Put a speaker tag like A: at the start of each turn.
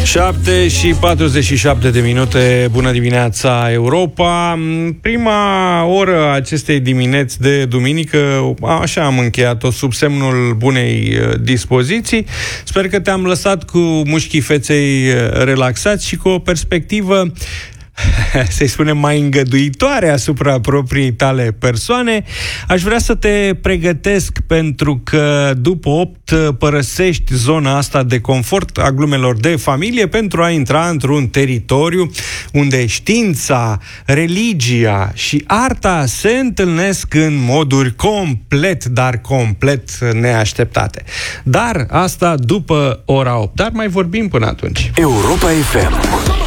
A: 7:47. Bună dimineața, Europa. Prima oră a acestei dimineți de duminică, așa am încheiat-o, sub semnul bunei dispoziții. Sper că te-am lăsat cu mușchii feței relaxați și cu o perspectivă, să-i spunem, mai îngăduitoare asupra propriei tale persoane. Aș vrea să te pregătesc pentru că după 8 părăsești zona asta de confort a glumelor de familie pentru a intra într-un teritoriu unde știința, religia și arta se întâlnesc în moduri complet, dar complet neașteptate. Dar asta după ora 8. Dar mai vorbim până atunci.
B: Europa FM.